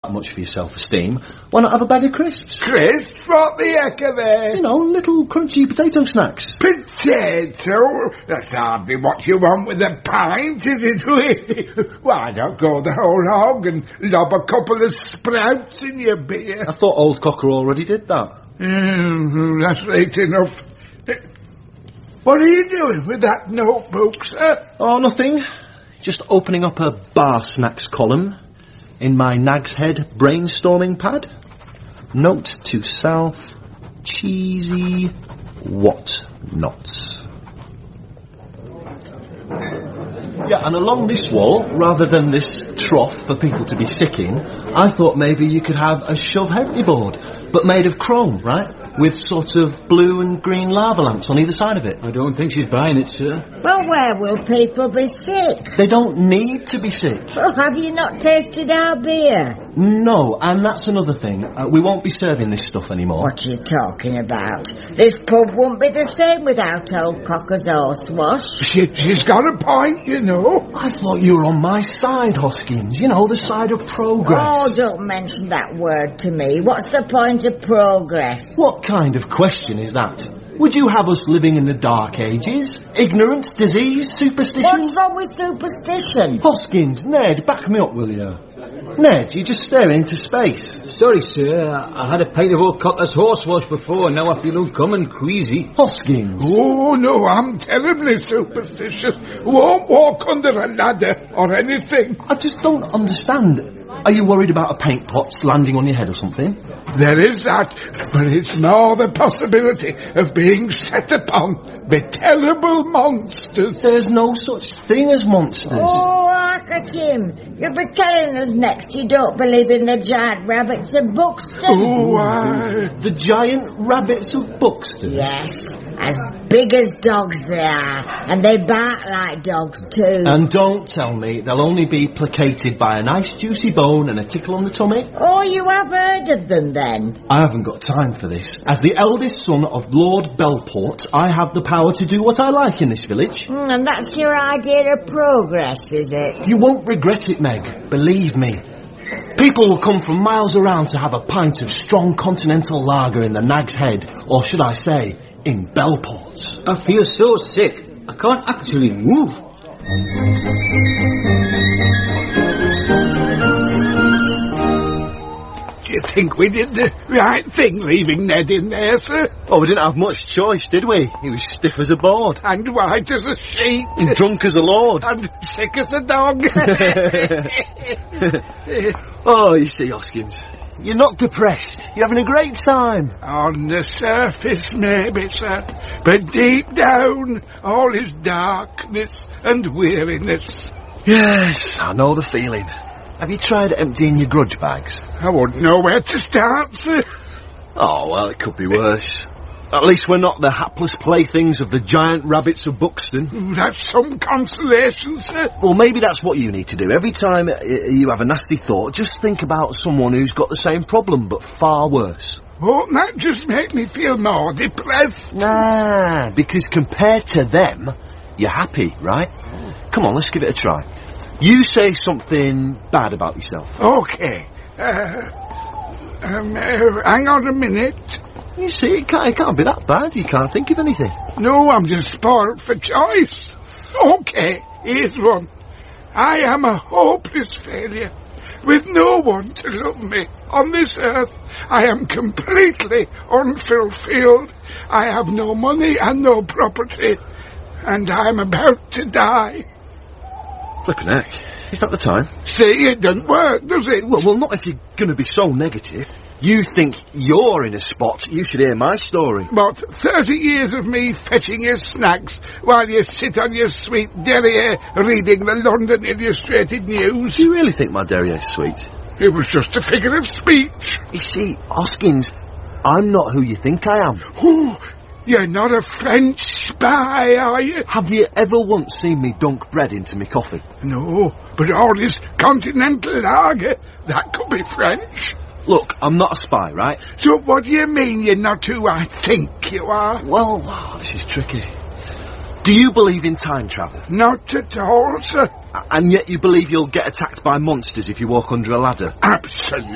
much for your self-esteem, why not have a bag of crisps? Crisps? What the heck are they? You know, little crunchy potato snacks. Potato? That's hardly what you want with a pint, is it really? Why not go the whole hog and lob a couple of sprouts in your beer? I thought Old Cocker already did that. That's right enough. What are you doing with that notebook, sir? Oh, nothing. Just opening up a bar snacks column in my Nag's Head brainstorming pad. Note to self, cheesy whatnots. Yeah, and along this wall, rather than this trough for people to be sick in, I thought maybe you could have a shove-heavy board, but made of chrome, right? With sort of blue and green lava lamps on either side of it. I don't think she's buying it, sir. Well, where will people be sick? They don't need to be sick. Well, have you not tasted our beer? No, and that's another thing. We won't be serving this stuff anymore. What are you talking about? This pub won't be the same without Old Cocker's horse wash. She's got a point, you know. I thought you were on my side, Hoskins. You know, the side of progress. Oh, don't mention that word to me. What's the point of progress? What kind of question is that? Would you have us living in the Dark Ages? Ignorance, disease, superstition? What's wrong with superstition? Hoskins, Ned, back me up, will you? Ned, you're just staring into space. Sorry, sir. I had a pint of Old Cocker's horsewash before, and now I feel uncommon queasy. Hoskins. Oh, no, I'm terribly superstitious. Won't walk under a ladder or anything. I just don't understand. Are you worried about a paint pot landing on your head or something? There is that, but it's more the possibility of being set upon by terrible monsters. There's no such thing as monsters. Oh, look at him. You'll be telling us next you don't believe in the giant rabbits of Buxton. Oh, why? The giant rabbits of Buxton? Yes, as big as dogs they are, and they bark like dogs too. And don't tell me they'll only be placated by a nice juicy bone and a tickle on the tummy. Oh, you have heard of them then? I haven't got time for this. As the eldest son of Lord Belport, I have the power to do what I like in this village. And that's your idea of progress, is it? You won't regret it, Meg. Believe me. People will come from miles around to have a pint of strong continental lager in the Nag's Head, or should I say, in Belport. I feel so sick. I can't actually move. Do you think we did the right thing leaving Ned in there, sir? Oh, we didn't have much choice, did we? He was stiff as a board. And white as a sheet. And drunk as a lord. And sick as a dog. Oh, you see, Hoskins, you're not depressed. You're having a great time. On the surface, maybe, sir. But deep down, all is darkness and weariness. Yes, I know the feeling. Have you tried emptying your grudge bags? I wouldn't know where to start, sir. Oh, well, it could be worse. At least we're not the hapless playthings of the giant rabbits of Buxton. That's some consolation, sir. Well, maybe that's what you need to do. Every time you have a nasty thought, just think about someone who's got the same problem, but far worse. Won't that just make me feel more depressed? Nah, because compared to them, you're happy, right? Come on, let's give it a try. You say something bad about yourself. Okay. Hang on a minute. You see, it can't be that bad. You can't think of anything. No, I'm just spoiled for choice. Okay, here's one. I am a hopeless failure, with no one to love me on this earth. I am completely unfulfilled. I have no money and no property, and I'm about to die. Flippin' heck. Is that the time? See, it doesn't work, does it? Well, not if you're going to be so negative. You think you're in a spot, you should hear my story. About 30 years of me fetching you snacks while you sit on your sweet derriere reading the London Illustrated News. Do you really think my derriere's sweet? It was just a figure of speech. You see, Hoskins, I'm not who you think I am. Oh, you're not a French spy, are you? Have you ever once seen me dunk bread into my coffee? No, but all this continental lager, that could be French. Look, I'm not a spy, right? So what do you mean you're not who I think you are? Well, this is tricky. Do you believe in time travel? Not at all, sir. And yet you believe you'll get attacked by monsters if you walk under a ladder? Absolutely.